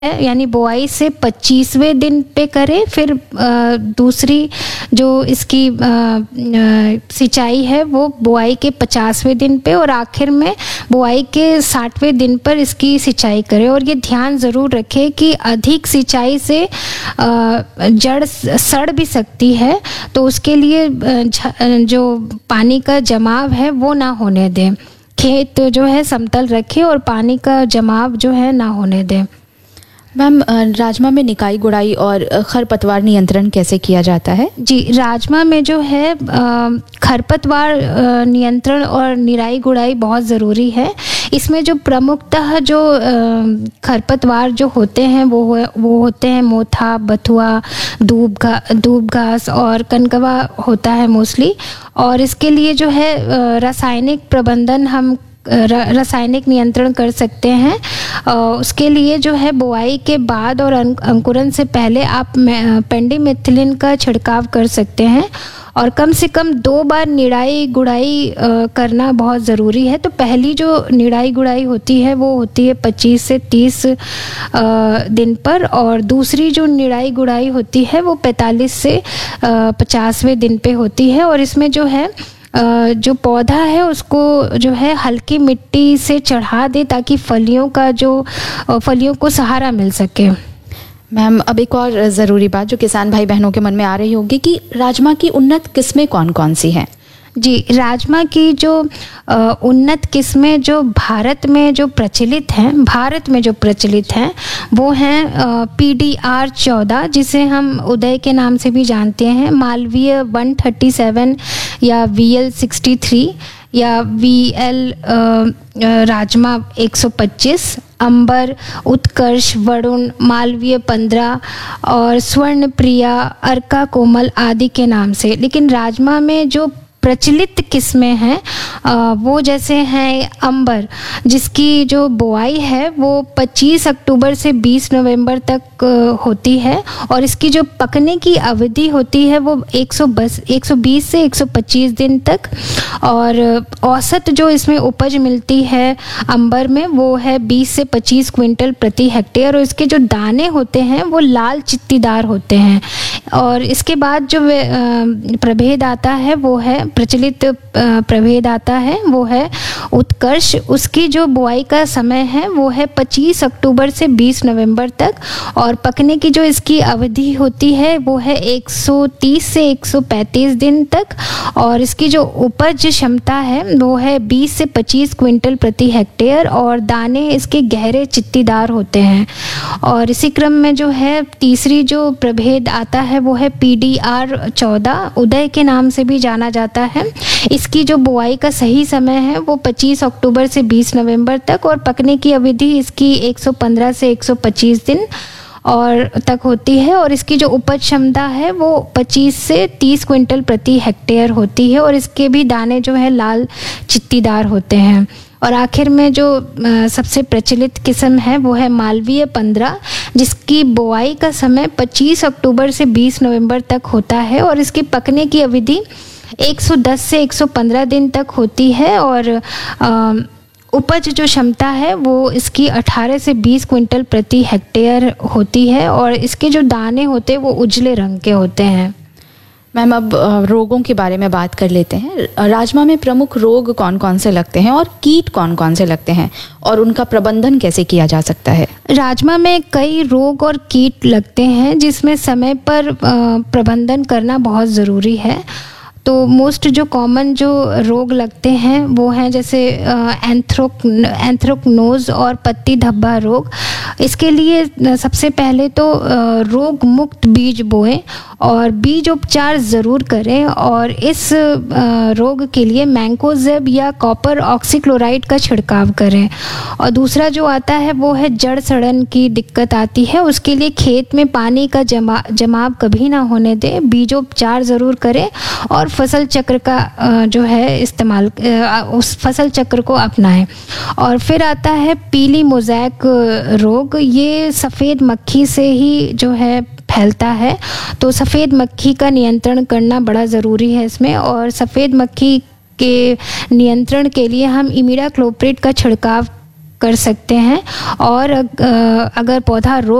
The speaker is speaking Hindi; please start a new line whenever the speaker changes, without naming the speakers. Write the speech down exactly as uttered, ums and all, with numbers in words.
यानी बुआई से पच्चीसवें दिन पे करें, फिर आ, दूसरी जो इसकी आ, आ, सिंचाई है वो बुआई के पचासवें दिन पे, और आखिर में बुआई के साठवें दिन पर इसकी सिंचाई करें। और ये ध्यान ज़रूर रखें कि अधिक सिंचाई से आ, जड़ सड़ भी सकती है, तो उसके लिए जो पानी का जमाव है वो ना होने दें। खेत जो है समतल रखें और पानी का जमाव जो है ना होने दें।
मैम, राजमा में निकाई गुड़ाई और खरपतवार नियंत्रण कैसे किया जाता है?
जी, राजमा में जो है खरपतवार नियंत्रण और निराई गुड़ाई बहुत ज़रूरी है। इसमें जो प्रमुखतः जो खरपतवार जो होते हैं वो वो होते हैं मोथा, बथुआ, दूब घा दूब घास और कनकवा होता है मोस्टली। और इसके लिए जो है रासायनिक प्रबंधन हम रासायनिक नियंत्रण कर सकते हैं। उसके लिए जो है बुआई के बाद और अंकुरण से पहले आप पेंडिमिथिलिन का छिड़काव कर सकते हैं, और कम से कम दो बार निराई गुड़ाई करना बहुत ज़रूरी है। तो पहली जो निराई गुड़ाई होती है वो होती है पच्चीस से तीस दिन पर, और दूसरी जो निराई गुड़ाई होती है वो पैंतालीस से पचासवें दिन पे होती है। और इसमें जो है जो पौधा है उसको जो है हल्की मिट्टी से चढ़ा दे ताकि फलियों का जो फलियों को सहारा मिल सके।
मैम, अब एक और ज़रूरी बात जो किसान भाई बहनों के मन में आ रही होगी कि राजमा की उन्नत किस्में कौन कौन सी हैं?
जी, राजमा की जो उन्नत किस्में जो भारत में जो प्रचलित हैं भारत में जो प्रचलित हैं वो हैं पी डी आर चौदह, जिसे हम उदय के नाम से भी जानते हैं, मालवीय एक सौ सैंतीस या वी एल सिक्सटी थ्री या वी एल राजमा एक सौ पच्चीस, अंबर, उत्कर्ष, वरुण, मालवीय पंद्रह और स्वर्ण प्रिया, अर्का कोमल आदि के नाम से। लेकिन राजमा में जो प्रचलित किस्में हैं वो जैसे हैं अंबर, जिसकी जो बुआई है वो पच्चीस अक्टूबर से बीस नवंबर तक होती है, और इसकी जो पकने की अवधि होती है वो एक सौ बीस से एक सौ पच्चीस दिन तक। और औसत जो इसमें उपज मिलती है अंबर में वो है बीस से पच्चीस क्विंटल प्रति हेक्टेयर, और इसके जो दाने होते हैं वो लाल चित्तीदार होते हैं। और इसके बाद जो प्रभेद आता है वो है प्रचलित प्रभेद आता है वो है उत्कर्ष। उसकी जो बुआई का समय है वो है पच्चीस अक्टूबर से बीस नवंबर तक, और पकने की जो इसकी अवधि होती है वो है एक सौ तीस से एक सौ पैंतीस दिन तक, और इसकी जो उपज क्षमता है वो है बीस से पच्चीस क्विंटल प्रति हेक्टेयर, और दाने इसके गहरे चित्तीदार होते हैं। और इसी क्रम में जो है तीसरी जो प्रभेद आता है वो है पी डी आर चौदह, उदय के नाम से भी जाना जाता है। इसकी जो बुआई का सही समय है वो पच्चीस अक्टूबर से बीस नवंबर तक, और पकने की अवधि इसकी एक सौ पंद्रह से एक सौ पच्चीस दिन और तक होती है, और इसकी जो उपज क्षमता है वो पच्चीस से तीस क्विंटल प्रति हेक्टेयर होती है, और इसके भी दाने जो है लाल चित्तीदार होते हैं। और आखिर में जो सबसे प्रचलित किस्म है वो है मालवीय पंद्रह, जिसकी बुआई का समय पच्चीस अक्टूबर से बीस नवंबर तक होता है, और इसकी पकने की अवधि एक सौ दस से एक सौ पंद्रह दिन तक होती है, और आ, उपज जो क्षमता है वो इसकी अठारह से बीस क्विंटल प्रति हेक्टेयर होती है, और इसके जो दाने होते हैं वो उजले रंग के होते हैं।
मैम, अब रोगों के बारे में बात कर लेते हैं। राजमा में प्रमुख रोग कौन कौन से लगते हैं और कीट कौन कौन से लगते हैं, और उनका प्रबंधन कैसे किया जा सकता है?
राजमा में कई रोग और कीट लगते हैं जिसमें समय पर प्रबंधन करना बहुत ज़रूरी है। तो मोस्ट जो कॉमन जो रोग लगते हैं वो हैं जैसे एंथ्रोक एंथ्रोकनोज और पत्ती धब्बा रोग। इसके लिए सबसे पहले तो रोग मुक्त बीज बोएं और बीज उपचार ज़रूर करें, और इस रोग के लिए मैंकोजेब या कॉपर ऑक्सीक्लोराइड का छिड़काव करें। और दूसरा जो आता है वो है जड़ सड़न की दिक्कत आती है, उसके लिए खेत में पानी का जमा जमाव कभी ना होने दें, बीजोपचार ज़रूर करें और फसल चक्र का जो है इस्तेमाल उस फसल चक्र को अपनाएं। और फिर आता है पीली मोज़ैक रोग, ये सफ़ेद मक्खी से ही जो है फैलता है, तो सफ़ेद मक्खी का नियंत्रण करना बड़ा ज़रूरी है इसमें। और सफ़ेद मक्खी के नियंत्रण के लिए हम इमिडाक्लोप्रिड का छिड़काव कर सकते हैं। और अगर पौधा रोग